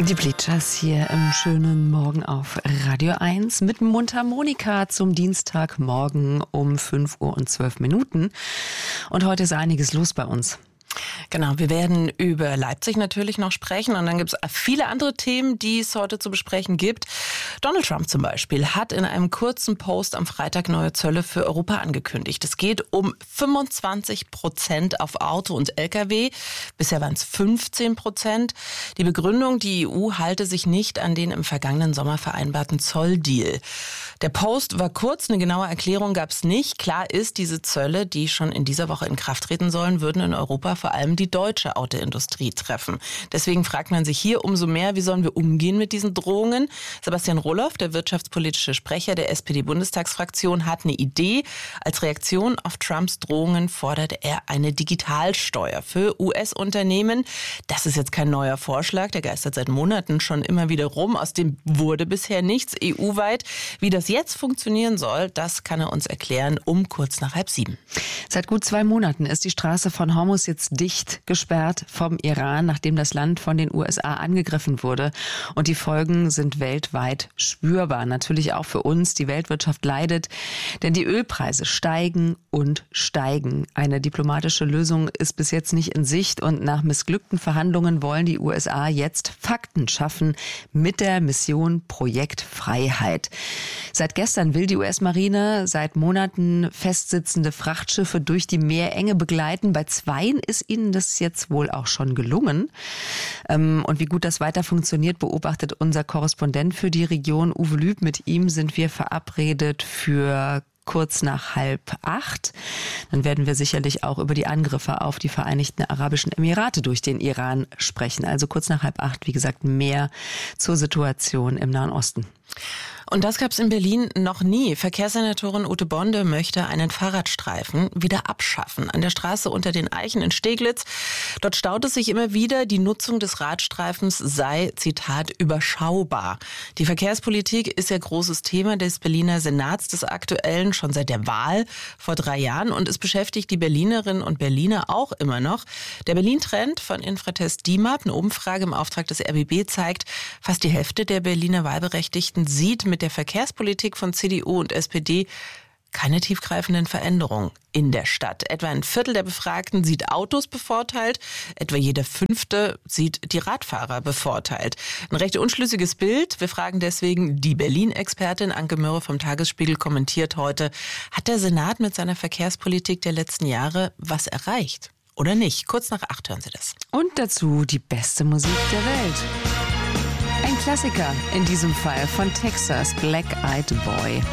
Die Bleachers hier im schönen Morgen auf Radio 1 mit Mundharmonika zum Dienstagmorgen um 5:12 Uhr. Und heute ist einiges los bei uns. Genau, wir werden über Leipzig natürlich noch sprechen und dann gibt es viele andere Themen, die es heute zu besprechen gibt. Donald Trump zum Beispiel hat in einem kurzen Post am Freitag neue Zölle für Europa angekündigt. Es geht um 25% auf Auto und Lkw. Bisher waren es 15%. Die Begründung, die EU halte sich nicht an den im vergangenen Sommer vereinbarten Zolldeal. Der Post war kurz, eine genaue Erklärung gab es nicht. Klar ist, diese Zölle, die schon in dieser Woche in Kraft treten sollen, würden in Europa vor allem die deutsche Autoindustrie treffen. Deswegen fragt man sich hier umso mehr, wie sollen wir umgehen mit diesen Drohungen? Sebastian Roloff, der wirtschaftspolitische Sprecher der SPD-Bundestagsfraktion, hat eine Idee. Als Reaktion auf Trumps Drohungen fordert er eine Digitalsteuer für US-Unternehmen. Das ist jetzt kein neuer Vorschlag, der geistert seit Monaten schon immer wieder rum. Aus dem wurde bisher nichts EU-weit. Wie das jetzt funktionieren soll, das kann er uns erklären um kurz nach 6:30. Seit gut 2 Monaten ist die Straße von Hormuz jetzt dicht gesperrt vom Iran, nachdem das Land von den USA angegriffen wurde. Und die Folgen sind weltweit spürbar. Natürlich auch für uns. Die Weltwirtschaft leidet, denn die Ölpreise steigen und steigen. Eine diplomatische Lösung ist bis jetzt nicht in Sicht und nach missglückten Verhandlungen wollen die USA jetzt Fakten schaffen mit der Mission Projekt Freiheit. Seit gestern will die US-Marine seit Monaten festsitzende Frachtschiffe durch die Meerenge begleiten. Bei 2 ist ihnen das jetzt wohl auch schon gelungen. Und wie gut das weiter funktioniert, beobachtet unser Korrespondent für die Region, Uwe Lüb. Mit ihm sind wir verabredet für kurz nach 7:30. Dann werden wir sicherlich auch über die Angriffe auf die Vereinigten Arabischen Emirate durch den Iran sprechen. Also kurz nach 7:30, wie gesagt, mehr zur Situation im Nahen Osten. Und das gab es in Berlin noch nie. Verkehrssenatorin Ute Bonde möchte einen Fahrradstreifen wieder abschaffen. An der Straße unter den Eichen in Steglitz. Dort staut es sich immer wieder. Die Nutzung des Radstreifens sei, Zitat, überschaubar. Die Verkehrspolitik ist ja großes Thema des Berliner Senats, des Aktuellen, schon seit der Wahl vor 3 Jahren. Und es beschäftigt die Berlinerinnen und Berliner auch immer noch. Der Berlin-Trend von Infratest DIMAP, eine Umfrage im Auftrag des RBB, zeigt, fast die Hälfte der Berliner Wahlberechtigten sieht mit der Verkehrspolitik von CDU und SPD keine tiefgreifenden Veränderungen in der Stadt. Etwa 1/4 der Befragten sieht Autos bevorteilt, etwa jeder 5. sieht die Radfahrer bevorteilt. Ein recht unschlüssiges Bild. Wir fragen deswegen die Berlin-Expertin Anke Mürre vom Tagesspiegel kommentiert heute, hat der Senat mit seiner Verkehrspolitik der letzten Jahre was erreicht? Oder nicht? Kurz nach 8 hören Sie das. Und dazu die beste Musik der Welt. Ein Klassiker, in diesem Fall von Texas, Black Eyed Boy.